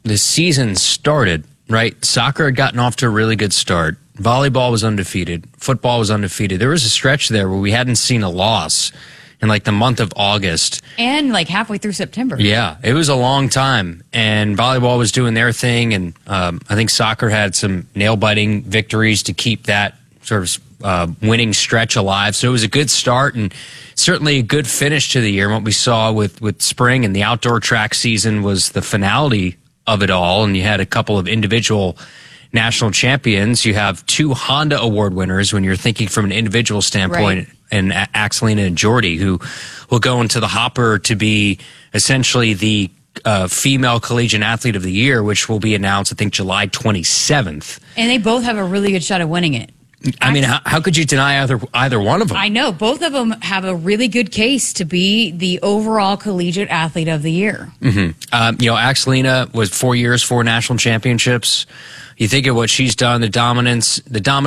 the season started, right, soccer had gotten off to a really good start. Volleyball was undefeated. Football was undefeated. There was a stretch there where we hadn't seen a loss in like the month of August. And like halfway through September. Yeah, it was a long time. And volleyball was doing their thing. And I think soccer had some nail-biting victories to keep that sort of winning stretch alive. So it was a good start and certainly a good finish to the year. And what we saw with spring and the outdoor track season was the finality of it all. And you had a couple of individual national champions. You have 2 Honda Award winners when you're thinking from an individual standpoint, right, and Axelina and Jordy, who will go into the hopper to be essentially the female collegiate athlete of the year, which will be announced, I think, July 27th. And they both have a really good shot at winning it. I mean, how could you deny either one of them? I know. Both of them have a really good case to be the overall collegiate athlete of the year. Mm-hmm. Axelina was 4 years, 4 national championships. You think of what she's done, the dominance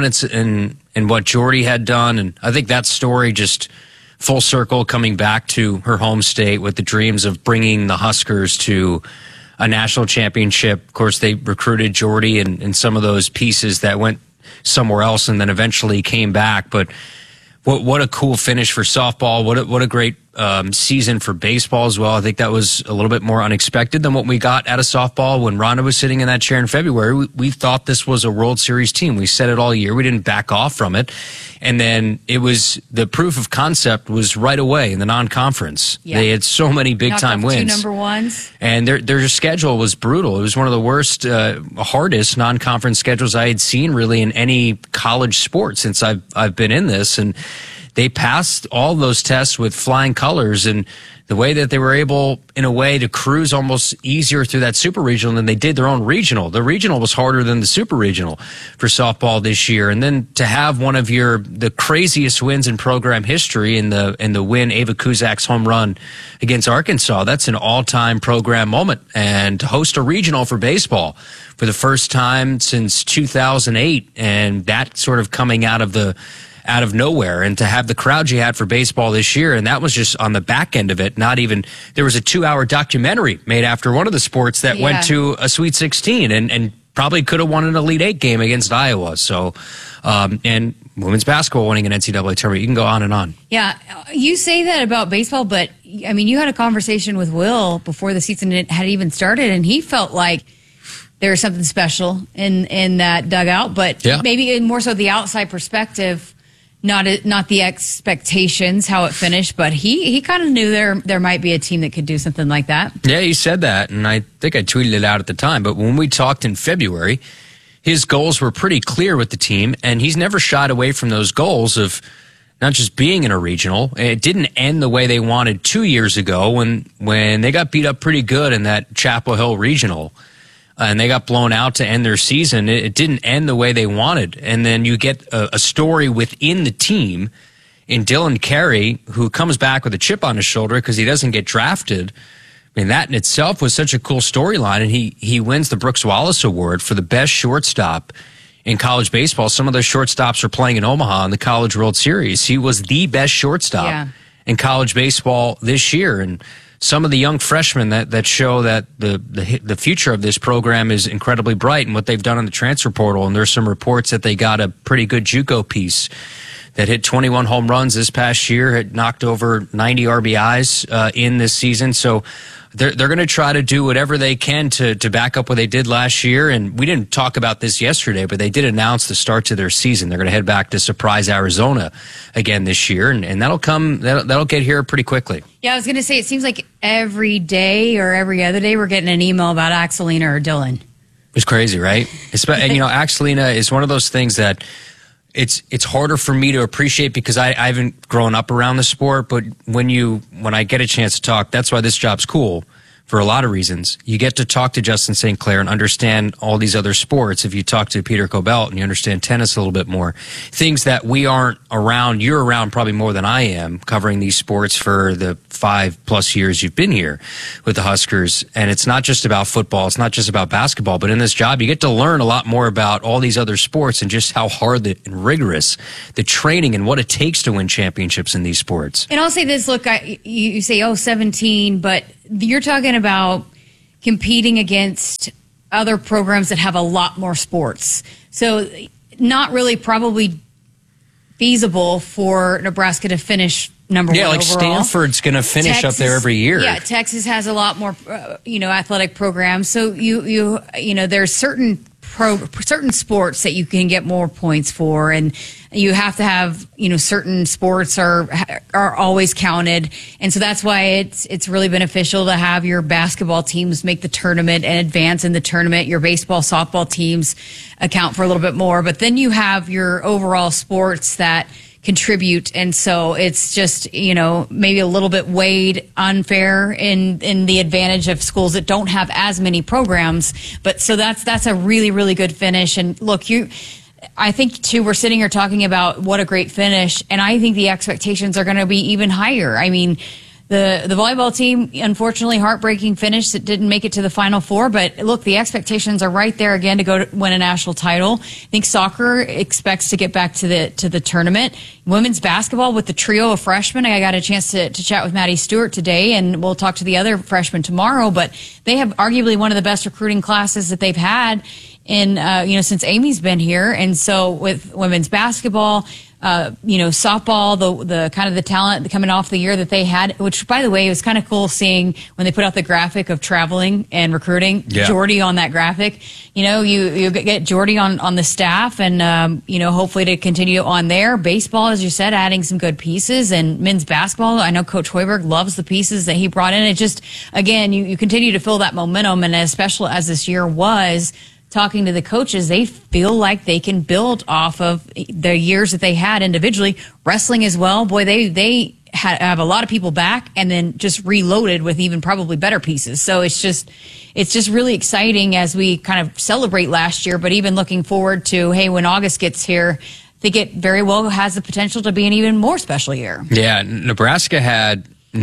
in what Jordy had done, and I think that story just full circle coming back to her home state with the dreams of bringing the Huskers to a national championship. Of course, they recruited Jordy and some of those pieces that went somewhere else and then eventually came back. But what a cool finish for softball. What a great season for baseball as well. I think that was a little bit more unexpected than what we got out of softball when Rhonda was sitting in that chair in February. We thought this was a World Series team. We said it all year. We didn't back off from it. And then it was the proof of concept was right away in the non-conference. Yeah. They had so many big-time wins. 2 number ones. And their schedule was brutal. It was one of the worst, hardest non-conference schedules I had seen really in any college sport since I've been in this. And they passed all those tests with flying colors, and the way that they were able, in a way, to cruise almost easier through that super regional than they did their own regional. The regional was harder than the super regional for softball this year. And then to have one of the craziest wins in program history in the win, Ava Kuzak's home run against Arkansas, that's an all-time program moment. And to host a regional for baseball for the first time since 2008, and that sort of coming out of nowhere, and to have the crowd you had for baseball this year. And that was just on the back end of it. There was a 2-hour documentary made after one of the sports that went to a Sweet 16 and probably could have won an Elite 8 game against Iowa. So, and women's basketball winning an NCAA tournament. You can go on and on. Yeah. You say that about baseball, but I mean, you had a conversation with Will before the season had even started, and he felt like there was something special in that dugout, but maybe more so the outside perspective. Not the expectations, how it finished, but he kind of knew there might be a team that could do something like that. Yeah, he said that, and I think I tweeted it out at the time. But when we talked in February, his goals were pretty clear with the team, and he's never shied away from those goals of not just being in a regional. It didn't end the way they wanted 2 years ago when they got beat up pretty good in that Chapel Hill regional. And they got blown out to end their season. It didn't end the way they wanted. And then you get a story within the team in Dylan Carey, who comes back with a chip on his shoulder because he doesn't get drafted. I mean, that in itself was such a cool storyline. And he wins the Brooks Wallace Award for the best shortstop in college baseball. Some of those shortstops are playing in Omaha in the College World Series. He was the best shortstop in college baseball this year. And some of the young freshmen that show that the future of this program is incredibly bright and what they've done in the transfer portal. And there's some reports that they got a pretty good JUCO piece that hit 21 home runs this past year, had knocked over 90 RBIs in this season. So they're going to try to do whatever they can to back up what they did last year. And we didn't talk about this yesterday, but they did announce the start to their season. They're going to head back to Surprise, Arizona again this year. And that'll get here pretty quickly. Yeah, I was going to say, it seems like every day or every other day we're getting an email about Axelina or Dylan. It's crazy, right? And, Axelina is one of those things that it's harder for me to appreciate because I haven't grown up around the sport. But when I get a chance to talk, that's why this job's cool for a lot of reasons. You get to talk to Justin St. Clair and understand all these other sports. If you talk to Peter Cobelt and you understand tennis a little bit more, things that we aren't around, you're around probably more than I am covering these sports for the 5+ years you've been here with the Huskers. And it's not just about football. It's not just about basketball. But in this job, you get to learn a lot more about all these other sports and just how hard and rigorous the training and what it takes to win championships in these sports. And I'll say this, look, you say, 17, but you're talking about competing against other programs that have a lot more sports. So not really probably feasible for Nebraska to finish number one overall. Stanford's going to finish up there every year. Yeah, Texas has a lot more, athletic programs. So there's certain sports that you can get more points for, and you have to have, certain sports are always counted. And so that's why it's really beneficial to have your basketball teams make the tournament and advance in the tournament. Your baseball, softball teams account for a little bit more, but then you have your overall sports that contribute. And so it's just, maybe a little bit weighed unfair in the advantage of schools that don't have as many programs. But so that's a really, really good finish. And look, I think too, we're sitting here talking about what a great finish. And I think the expectations are going to be even higher. I mean, the volleyball team, unfortunately, heartbreaking finish that didn't make it to the Final Four. But look, the expectations are right there again to go to win a national title. I think soccer expects to get back to the tournament. Women's basketball with the trio of freshmen. I got a chance to chat with Maddie Stewart today, and we'll talk to the other freshmen tomorrow. But they have arguably one of the best recruiting classes that they've had in since Amy's been here. And so with women's basketball, softball, the kind of the talent coming off the year that they had, which by the way, it was kind of cool seeing when they put out the graphic of traveling and recruiting. Yeah. Jordy on that graphic. You get Jordy on the staff, and hopefully to continue on there. Baseball, as you said, adding some good pieces, and men's basketball, I know Coach Hoiberg loves the pieces that he brought in. It just, again, you continue to feel that momentum, and as special as this year was, talking to the coaches, they feel like they can build off of the years that they had individually. Wrestling as well. Boy, they have a lot of people back, and then just reloaded with even probably better pieces. So it's just really exciting as we kind of celebrate last year, but even looking forward to, hey, when August gets here, I think it very well has the potential to be an even more special year. Yeah, Nebraska had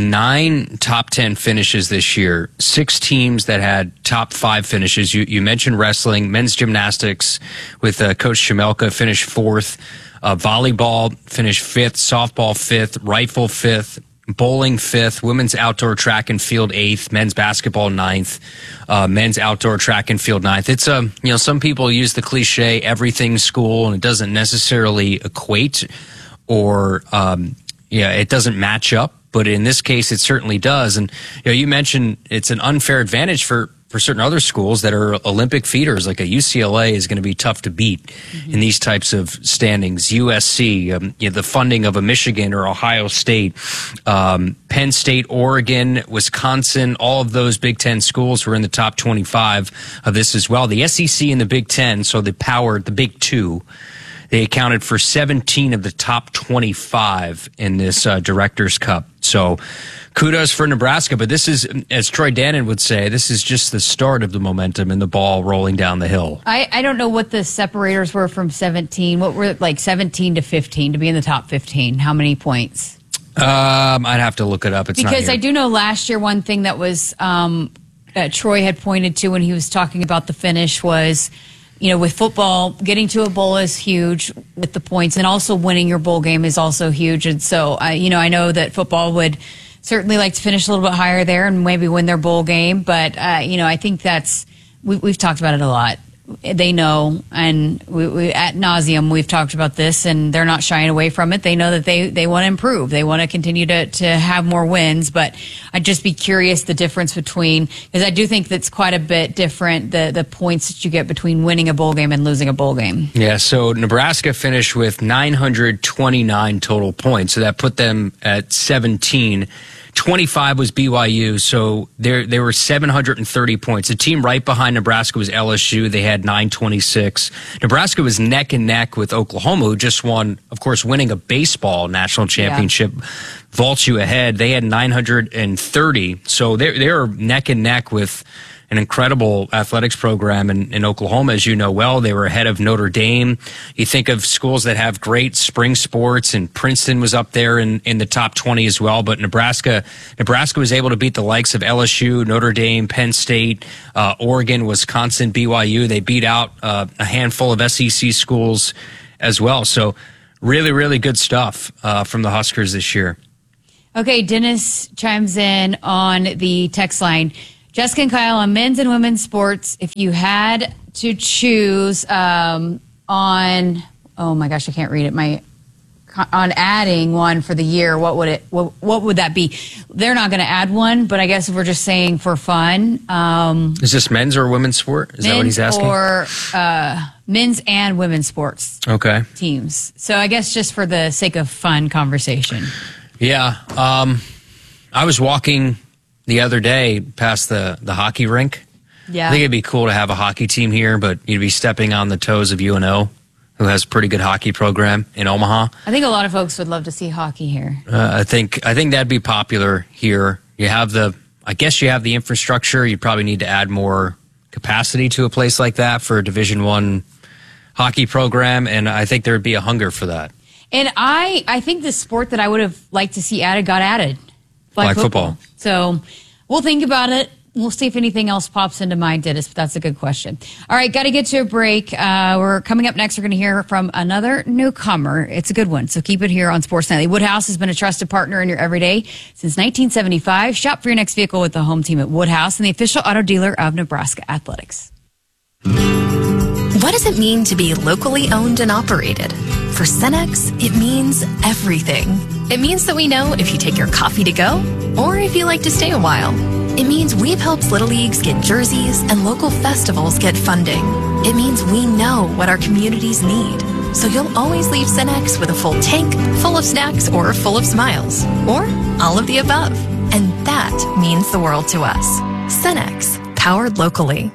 9 top 10 finishes this year, 6 teams that had top 5 finishes. You mentioned wrestling, men's gymnastics with Coach Shemelka finished 4th, volleyball finished 5th, softball 5th, rifle 5th, bowling 5th, women's outdoor track and field 8th, men's basketball 9th, men's outdoor track and field 9th. It's some people use the cliche everything school, and it doesn't necessarily equate or it doesn't match up. But in this case, it certainly does. And you mentioned it's an unfair advantage for certain other schools that are Olympic feeders, like a UCLA is going to be tough to beat in these types of standings. USC, the funding of a Michigan or Ohio State, Penn State, Oregon, Wisconsin, all of those Big Ten schools were in the top 25 of this as well. The SEC and the Big Ten, so the Big Two, they accounted for 17 of the top 25 in this Directors' Cup. So kudos for Nebraska. But this is, as Troy Dannon would say, this is just the start of the momentum and the ball rolling down the hill. I don't know what the separators were from 17. What were like 17 to 15 to be in the top 15? How many points? I'd have to look it up. It's because not here. I do know last year one thing that was Troy had pointed to when he was talking about the finish was, with football, getting to a bowl is huge with the points, and also winning your bowl game is also huge. And so, I know that football would certainly like to finish a little bit higher there and maybe win their bowl game. But, I think we've talked about it a lot. They know, and we ad nauseum, we've talked about this, and they're not shying away from it. They know that they want to improve. They want to continue to have more wins. But I'd just be curious the difference between, because I do think that's quite a bit different, the points that you get between winning a bowl game and losing a bowl game. Yeah, so Nebraska finished with 929 total points. So that put them at 17. 25 was BYU, so there were 730 points. The team right behind Nebraska was LSU. They had 926. Nebraska was neck and neck with Oklahoma, who just won, of course, winning a baseball national championship. Yeah. Vaults you ahead. They had 930. So they're neck and neck with an incredible athletics program in Oklahoma, as you know well. They were ahead of Notre Dame. You think of schools that have great spring sports, and Princeton was up there in the top 20 as well. But Nebraska was able to beat the likes of LSU, Notre Dame, Penn State, Oregon, Wisconsin, BYU. They beat out a handful of SEC schools as well. So really, really good stuff from the Huskers this year. Okay, Dennis chimes in on the text line. Jessica and Kyle, on men's and women's sports, if you had to choose on, oh my gosh, I can't read it. On adding one for the year, what would that be? They're not going to add one, but I guess if we're just saying for fun. Is this men's or women's sport? Is that what he's asking? Or men's and women's sports teams. So I guess just for the sake of fun conversation. Yeah. I was walking the other day past the hockey rink. Yeah. I think it'd be cool to have a hockey team here, but you'd be stepping on the toes of UNO, who has a pretty good hockey program in Omaha. I think a lot of folks would love to see hockey here. I think that'd be popular here. I guess you have the infrastructure. You'd probably need to add more capacity to a place like that for a Division I hockey program, and I think there would be a hunger for that. And I think the sport that I would have liked to see added got added. Flag football. So we'll think about it. We'll see if anything else pops into mind, Dennis, but that's a good question. All right, got to get to a break. We're coming up next. We're going to hear from another newcomer. It's a good one, so keep it here on Sports Nightly. Woodhouse has been a trusted partner in your everyday since 1975. Shop for your next vehicle with the home team at Woodhouse and the official auto dealer of Nebraska Athletics. What does it mean to be locally owned and operated? For Cenex, it means everything. It means that we know if you take your coffee to go or if you like to stay a while. It means we've helped Little Leagues get jerseys and local festivals get funding. It means we know what our communities need. So you'll always leave Cenex with a full tank, full of snacks, or full of smiles. Or all of the above. And that means the world to us. Cenex, powered locally.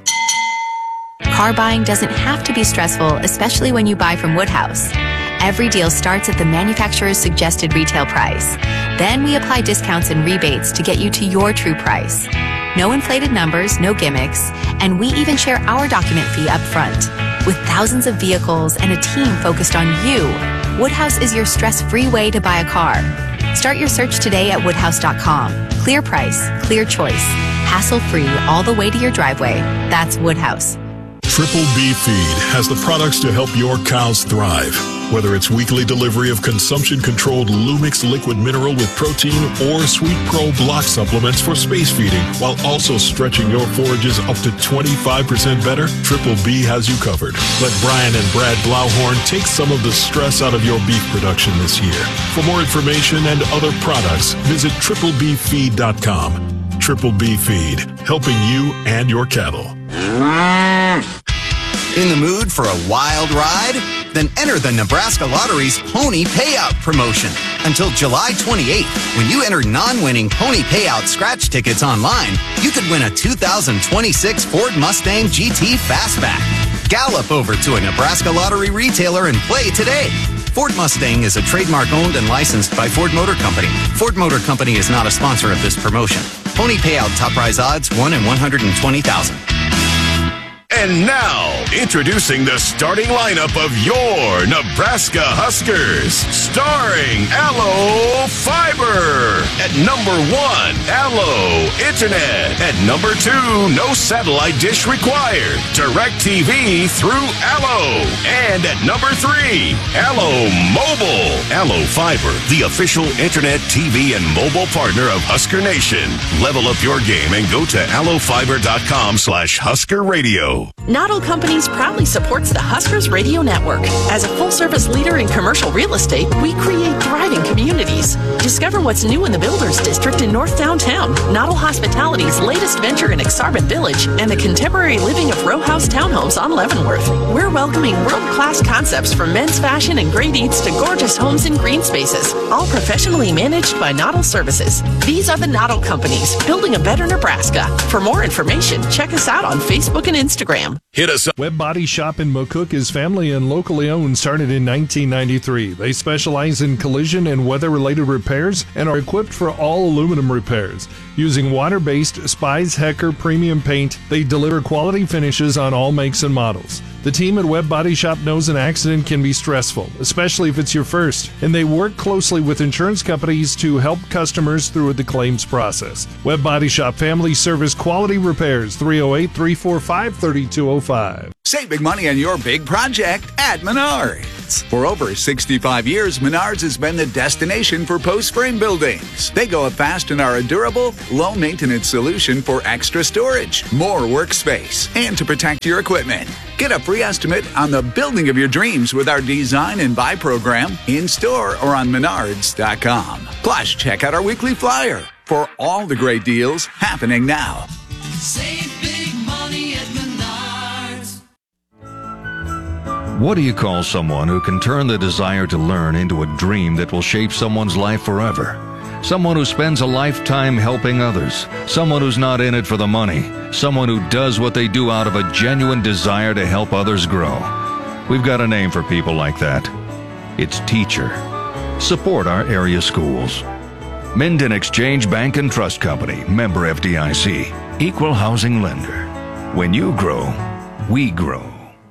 Car buying doesn't have to be stressful, especially when you buy from Woodhouse. Every deal starts at the manufacturer's suggested retail price. Then we apply discounts and rebates to get you to your true price. No inflated numbers, no gimmicks, and we even share our document fee up front. With thousands of vehicles and a team focused on you, Woodhouse is your stress-free way to buy a car. Start your search today at woodhouse.com. Clear price, clear choice, hassle-free all the way to your driveway. That's Woodhouse. Triple B Feed has the products to help your cows thrive. Whether it's weekly delivery of consumption-controlled Lumix liquid mineral with protein or Sweet Pro block supplements for space feeding, while also stretching your forages up to 25% better, Triple B has you covered. Let Brian and Brad Blauhorn take some of the stress out of your beef production this year. For more information and other products, visit triplebfeed.com. Triple B Feed, helping you and your cattle. In the mood for a wild ride? Then enter the Nebraska Lottery's Pony Payout promotion. Until July 28th, when you enter non-winning Pony Payout scratch tickets online, you could win a 2026 Ford Mustang GT Fastback. Gallop over to a Nebraska Lottery retailer and play today. Ford Mustang is a trademark owned and licensed by Ford Motor Company. Ford Motor Company is not a sponsor of this promotion. Pony Payout top prize odds 1 in 120,000. And now, introducing the starting lineup of your Nebraska Huskers. Starring Allo Fiber. At number 1, Allo Internet. At number 2, no satellite dish required. DirecTV through Allo. And at number 3, Allo Mobile. Allo Fiber, the official internet, TV, and mobile partner of Husker Nation. Level up your game and go to allofiber.com/Husker Radio. Noddle Companies proudly supports the Huskers Radio Network. As a full-service leader in commercial real estate, we create thriving communities. Discover what's new in the Builders District in North Downtown, Noddle Hospitality's latest venture in Exarban Village, and the contemporary living of row house townhomes on Leavenworth. We're welcoming world-class concepts from men's fashion and great eats to gorgeous homes and green spaces, all professionally managed by Noddle Services. These are the Noddle Companies, building a better Nebraska. For more information, check us out on Facebook and Instagram. Hit us up. Webb Body Shop in McCook is family and locally owned, started in 1993. They specialize in collision and weather-related repairs and are equipped for all aluminum repairs. Using water-based Spies Hecker premium paint, they deliver quality finishes on all makes and models. The team at Webb Body Shop knows an accident can be stressful, especially if it's your first, and they work closely with insurance companies to help customers through the claims process. Webb Body Shop Family Service Quality Repairs, 308-345-3205. Save big money on your big project at Menard. maintenance. For over 65 years, Menards has been the destination for post-frame buildings. They go up fast and are a durable, low-maintenance solution for extra storage, more workspace, and to protect your equipment. Get a free estimate on the building of your dreams with our Design and Buy program in-store or on Menards.com. Plus, check out our weekly flyer for all the great deals happening now. Save big money at Menards. What do you call someone who can turn the desire to learn into a dream that will shape someone's life forever? Someone who spends a lifetime helping others. Someone who's not in it for the money. Someone who does what they do out of a genuine desire to help others grow. We've got a name for people like that. It's teacher. Support our area schools. Minden Exchange Bank and Trust Company, member FDIC, equal housing lender. When you grow, we grow.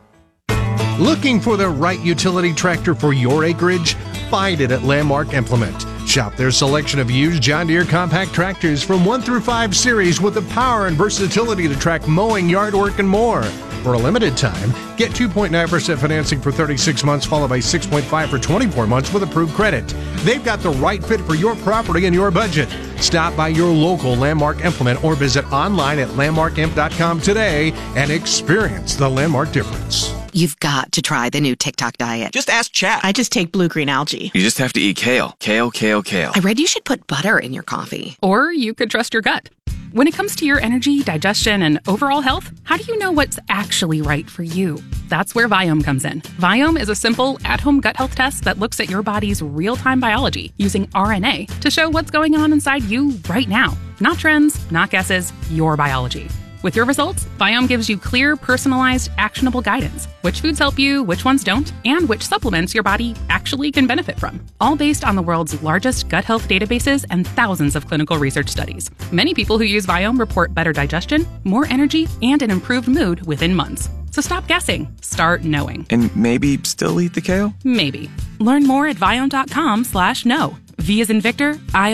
Looking for the right utility tractor for your acreage? Find it at Landmark Implement. Shop their selection of used John Deere compact tractors from 1 through 5 series with the power and versatility to track mowing, yard work, and more. For a limited time, get 2.9% financing for 36 months, followed by 6.5% for 24 months with approved credit. They've got the right fit for your property and your budget. Stop by your local Landmark Implement or visit online at landmarkimp.com today and experience the Landmark difference. You've got to try the new TikTok diet. Just ask chat. I just take blue-green algae. You just have to eat kale. Kale, kale, kale. I read you should put butter in your coffee. Or you could trust your gut. When it comes to your energy, digestion, and overall health, how do you know what's actually right for you? That's where Viome comes in. Viome is a simple, at-home gut health test that looks at your body's real-time biology using RNA to show what's going on inside you right now. Not trends, not guesses, your biology. With your results, Viome gives you clear, personalized, actionable guidance. Which foods help you, which ones don't, and which supplements your body actually can benefit from. All based on the world's largest gut health databases and thousands of clinical research studies. Many people who use Viome report better digestion, more energy, and an improved mood within months. So stop guessing. Start knowing. And maybe still eat the kale? Maybe. Learn more at Viome.com/know. V as in Victor,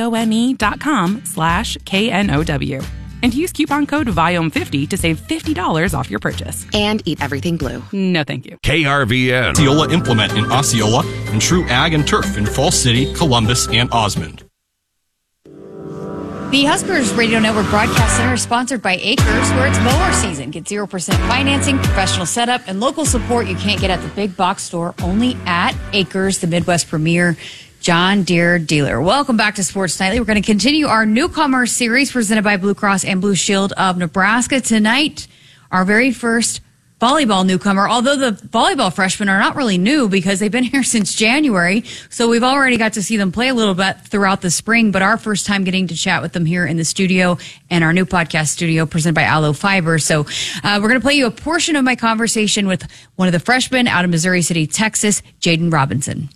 IOME.com/KNOW. And use coupon code VIOME50 to save $50 off your purchase. And eat everything blue. No, thank you. KRVN. Osceola Implement in Osceola and True Ag and Turf in Falls City, Columbus, and Osmond. The Huskers Radio Network Broadcast Center is sponsored by Acres, where it's mower season. Get 0% financing, professional setup, and local support you can't get at the big box store, only at Acres, the Midwest premier John Deere dealer. Welcome back to Sports Nightly. We're going to continue our newcomer series presented by Blue Cross and Blue Shield of Nebraska. Tonight, our very first volleyball newcomer, although the volleyball freshmen are not really new because they've been here since January. So we've already got to see them play a little bit throughout the spring, but our first time getting to chat with them here in the studio and our new podcast studio presented by Aloe Fiber. So we're going to play you a portion of my conversation with one of the freshmen out of Missouri City, Texas, Jaden Robinson.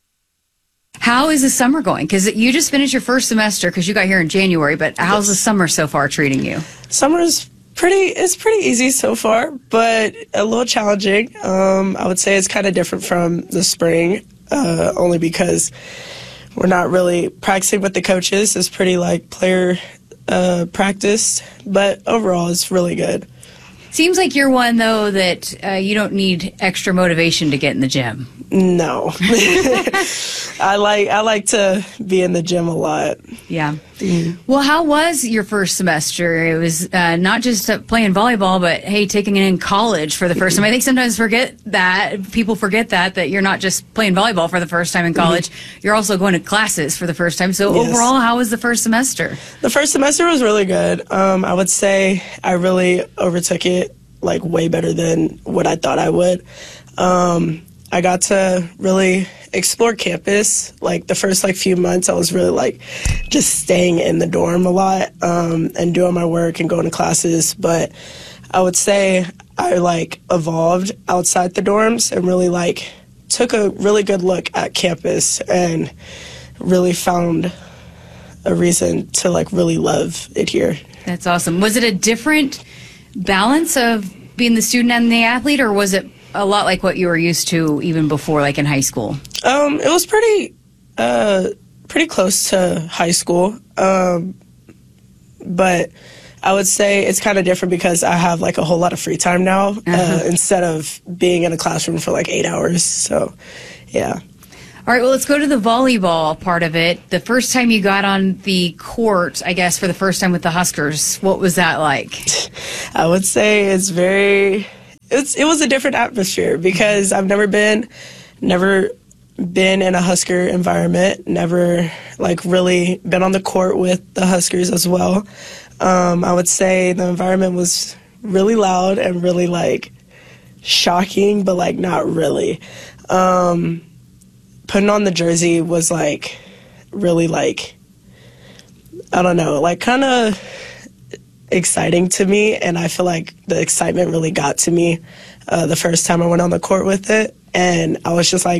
How is the summer going? Because you just finished your first semester because you got here in January, but how's the summer so far treating you? Summer's pretty easy so far, but a little challenging. I would say it's kind of different from the spring, only because we're not really practicing with the coaches. It's pretty like player practice, but overall it's really good. Seems like you're one, though, that you don't need extra motivation to get in the gym. No. I like to be in the gym a lot. Yeah. Well, how was your first semester? It was not just playing volleyball, but, hey, taking it in college for the first time. I think sometimes people forget that you're not just playing volleyball for the first time in college. You're also going to classes for the first time. So overall, how was the first semester? The first semester was really good. I would say I really overtook it like way better than what I thought I would. I got to really explore campus. Like the first few months, I was really just staying in the dorm a lot and doing my work and going to classes. But I would say I evolved outside the dorms and really took a really good look at campus and really found a reason to really love it here. That's awesome. Was it a different balance of being the student and the athlete, or was it a lot like what you were used to even before, in high school? It was pretty close to high school, but I would say it's kind of different because I have a whole lot of free time now instead of being in a classroom for 8 hours. So Yeah. All right, well, let's go to the volleyball part of it. The first time you got on the court, I guess, for the first time with the Huskers, what was that like? I would say it was a different atmosphere because I've never been in a Husker environment, never like really been on the court with the Huskers as well. I would say the environment was really loud and really like shocking, but like not really. Putting on the jersey was like really like, I don't know, like kind of exciting to me, and I feel like the excitement really got to me the first time I went on the court with it, and I was just like